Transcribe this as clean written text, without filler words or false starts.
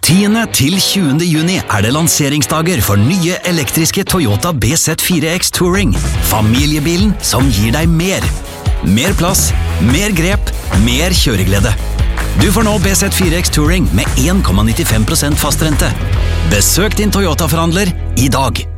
10. til 20. juni er det lanseringsdager for nye elektriske Toyota BZ4X Touring. Familiebilen som gir deg mer. Mer plass, mer grep, mer kjøreglede. Du får nå BZ4X Touring med 1,95% fastrente. Besøk din Toyota-forhandler i dag.